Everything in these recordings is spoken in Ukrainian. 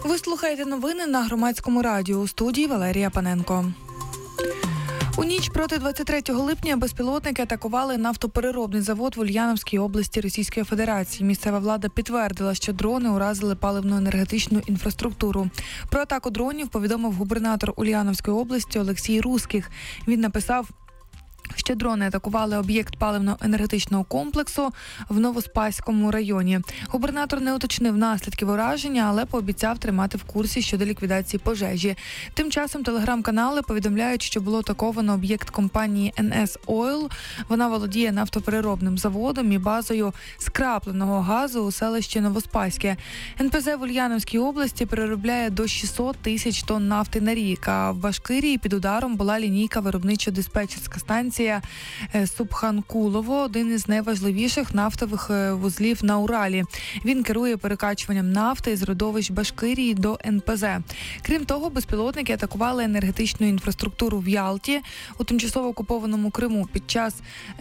Ви слухаєте новини на Громадському радіо. У студії Валерія Паненко. У ніч проти 23 липня безпілотники атакували нафтопереробний завод в Ульяновській області Російської Федерації. Місцева влада підтвердила, що дрони уразили паливно-енергетичну інфраструктуру. Про атаку дронів повідомив губернатор Ульяновської області Олексій Руських. Він написав, що дрони атакували об'єкт паливно-енергетичного комплексу в Новоспаському районі. Губернатор не уточнив наслідків ураження, але пообіцяв тримати в курсі щодо ліквідації пожежі. Тим часом телеграм-канали повідомляють, що було атаковано об'єкт компанії NS Oil. Вона володіє нафтопереробним заводом і базою скрапленого газу у селищі Новоспаське. НПЗ в Ульяновській області переробляє до 600 тисяч тонн нафти на рік, а в Башкирії під ударом була лінійка виробничо-диспетчерська станція Субханкулово, один із найважливіших нафтових вузлів на Уралі. Він керує перекачуванням нафти з родовищ Башкирії до НПЗ. Крім того, безпілотники атакували енергетичну інфраструктуру в Ялті, у тимчасово окупованому Криму. Під час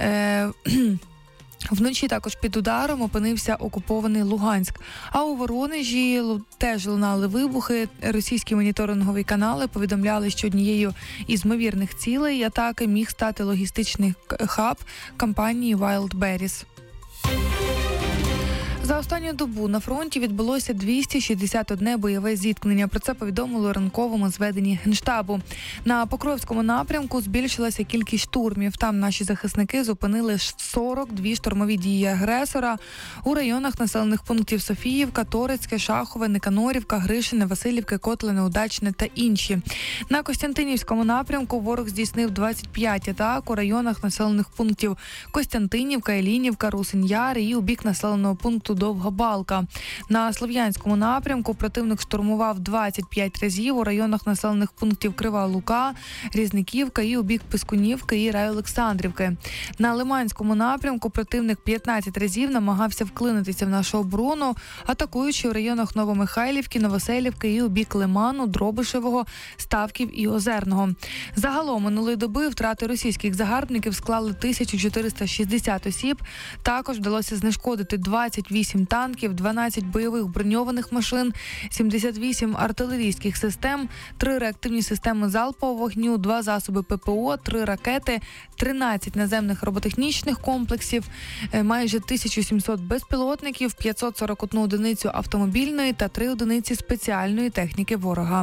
вночі також під ударом опинився окупований Луганськ. А у Воронежі теж лунали вибухи. Російські моніторингові канали повідомляли, що однією із ймовірних цілей атаки міг стати логістичний хаб компанії Wildberries. За останню добу на фронті відбулося 261 бойове зіткнення. Про це повідомили у ранковому зведенні Генштабу. На Покровському напрямку збільшилася кількість штурмів. Там наші захисники зупинили 42 штурмові дії агресора у районах населених пунктів Софіївка, Торецьке, Шахове, Никанорівка, Гришине, Василівка, Котлине, Удачне та інші. На Костянтинівському напрямку ворог здійснив 25 атак у районах населених пунктів Костянтинівка, Ілінівка, Русин-Яр і у бік населеного пункту Довга-Балка. На Слов'янському напрямку противник штурмував 25 разів у районах населених пунктів Крива Лука, Різниківка і у бік Пискунівки і Райолександрівки. На Лиманському напрямку противник 15 разів намагався вклинитися в нашу оборону, атакуючи у районах Новомихайлівки, Новоселівки і у бік Лиману, Дробишевого, Ставків і Озерного. Загалом минулої доби втрати російських загарбників склали 1460 осіб. Також вдалося знешкодити 28 танків, 12 бойових броньованих машин, 78 артилерійських систем, 3 реактивні системи залпового вогню, 2 засоби ППО, 3 ракети, 13 наземних роботехнічних комплексів, майже 1700 безпілотників, 541 одиницю автомобільної та 3 одиниці спеціальної техніки ворога.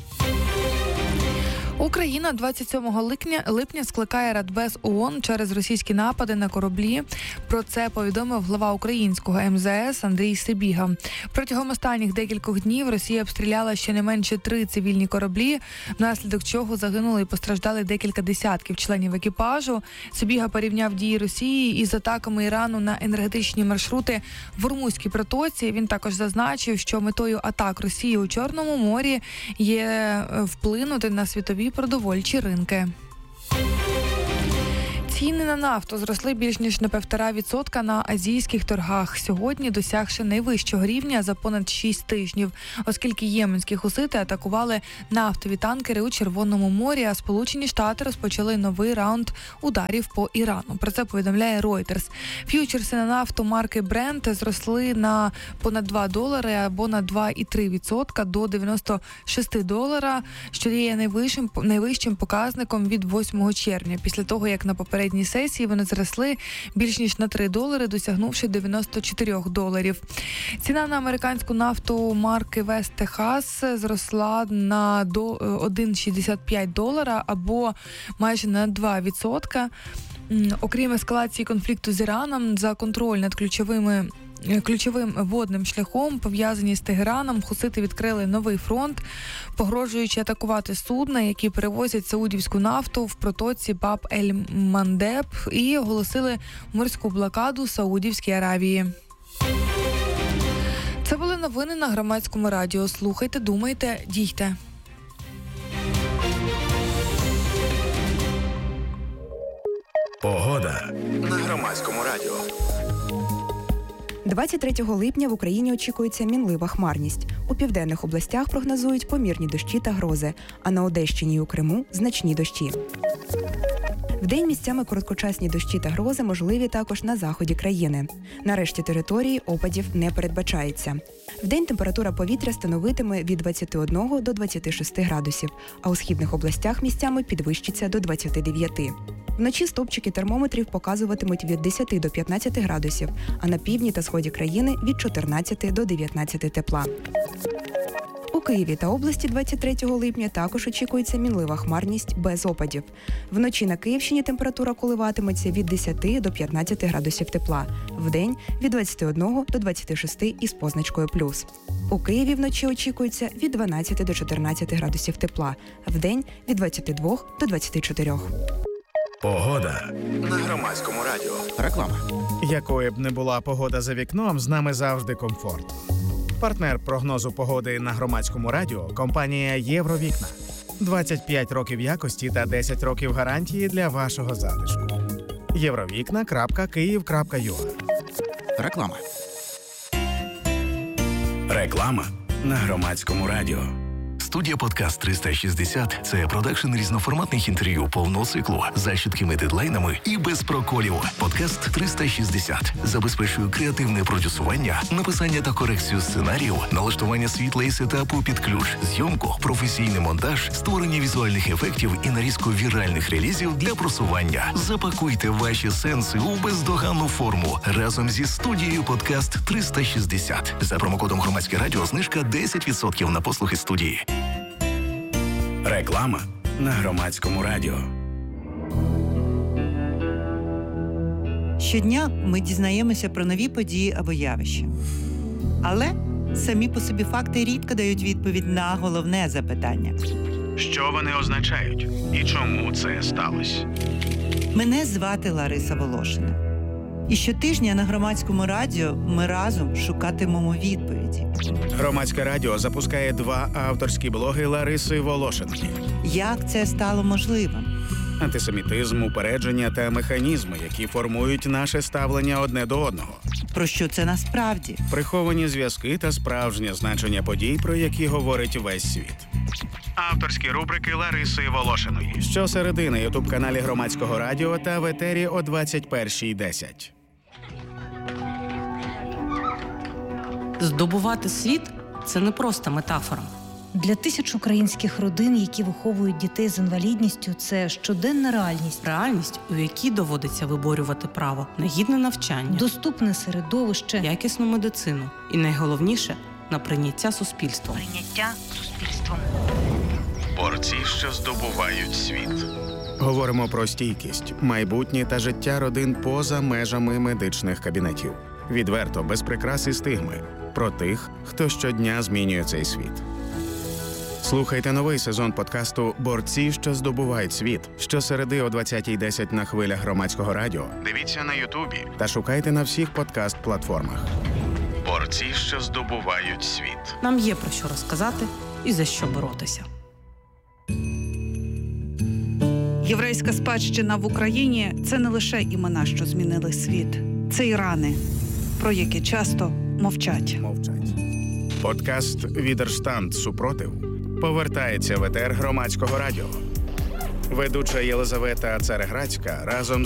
Україна 27 липня скликає Радбез ООН через російські напади на кораблі. Про це повідомив глава українського МЗС Андрій Сибіга. Протягом останніх декількох днів Росія обстріляла щонайменше 3 цивільні кораблі, внаслідок чого загинули і постраждали декілька десятків членів екіпажу. Сибіга порівняв дії Росії із атаками Ірану на енергетичні маршрути в Ормузькій протоці. Він також зазначив, що метою атак Росії у Чорному морі є вплинути на світові продовольчі ринки. Ціни на нафту зросли більш ніж на 1,5% на азійських торгах, сьогодні досягши найвищого рівня за понад 6 тижнів, оскільки єменські хусити атакували нафтові танкери у Червоному морі, а Сполучені Штати розпочали новий раунд ударів по Ірану. Про це повідомляє Reuters. Ф'ючерси на нафту марки Brent зросли на понад $2 або на 2,3% до $96, що є найвищим показником від 8 червня, після того, як на попередній сесії вони зросли більш ніж на $3, досягнувши $94. Ціна на американську нафту марки West Texas зросла на до $1,65 або майже на 2%. Окрім ескалації конфлікту з Іраном, за контроль над ключовим водним шляхом, пов'язані з Тегераном, хусити відкрили новий фронт, погрожуючи атакувати судна, які перевозять саудівську нафту в протоці Баб-ель-Мандеб, і оголосили морську блокаду Саудівській Аравії. Це були новини на Громадському радіо. Слухайте, думайте, дійте. Погода на Громадському радіо. 23 липня в Україні очікується мінлива хмарність. У південних областях прогнозують помірні дощі та грози, а на Одещині і у Криму – значні дощі. Вдень місцями короткочасні дощі та грози можливі також на заході країни. На решті території опадів не передбачається. Вдень температура повітря становитиме від 21 до 26 градусів, а у східних областях місцями підвищиться до 29. Вночі стовпчики термометрів показуватимуть від 10 до 15 градусів, а на півдні та сході країни – від 14 до 19 тепла. У Києві та області 23 липня також очікується мінлива хмарність без опадів. Вночі на Київщині температура коливатиметься від 10 до 15 градусів тепла, вдень – від 21 до 26 із позначкою плюс. У Києві вночі очікується від 12 до 14 градусів тепла, вдень – від 22 до 24. Погода на Громадському радіо. Реклама. Якою б не була погода за вікном, з нами завжди комфорт. Партнер прогнозу погоди на Громадському радіо – компанія «Євровікна». 25 років якості та 10 років гарантії для вашого затишку. Євровікна.Київ.ua. Реклама. Реклама на Громадському радіо. Студія «Подкаст 360» – це продакшн різноформатних інтерв'ю повного циклу за чіткими дедлайнами і без проколів. «Подкаст 360» забезпечує креативне продюсування, написання та корекцію сценарію, налаштування світла і сетапу під ключ, зйомку, професійний монтаж, створення візуальних ефектів і нарізку віральних релізів для просування. Запакуйте ваші сенси у бездоганну форму разом зі студією «Подкаст 360». За промокодом «Громадське радіо» знижка 10% на послуги студії. Реклама на Громадському радіо. Щодня ми дізнаємося про нові події або явища. Але самі по собі факти рідко дають відповідь на головне запитання. Що вони означають? І чому це сталося? Мене звати Лариса Волошина. І щотижня на Громадському радіо ми разом шукатимемо відповіді. Громадське радіо запускає 2 авторські блоги Лариси Волошиної. Як це стало можливим? Антисемітизм, упередження та механізми, які формують наше ставлення одне до одного. Про що це насправді? Приховані зв'язки та справжнє значення подій, про які говорить весь світ. Авторські рубрики Лариси Волошиної. Щосереди на ютуб-каналі Громадського радіо та в етері о 21:10. Здобувати світ – це не просто метафора. Для тисяч українських родин, які виховують дітей з інвалідністю, це щоденна реальність. Реальність, у якій доводиться виборювати право на гідне навчання, Доступне середовище, якісну медицину і, найголовніше, на прийняття суспільством. Борці, що здобувають світ. Говоримо про стійкість, майбутнє та життя родин поза межами медичних кабінетів. Відверто, без прикрас і стигми. Про тих, хто щодня змінює цей світ. Слухайте новий сезон подкасту «Борці, що здобувають світ» щосереди о 20:10 на хвилях Громадського радіо. Дивіться на Ютубі та шукайте на всіх подкаст-платформах. Борці, що здобувають світ. Нам є про що розказати і за що боротися. Єврейська спадщина в Україні – це не лише імена, що змінили світ. Це і рани, про які часто мовчать. Подкаст «Відерштанд. Супротив» повертається в етер Громадського радіо. Ведуча Єлизавета Цареградська разом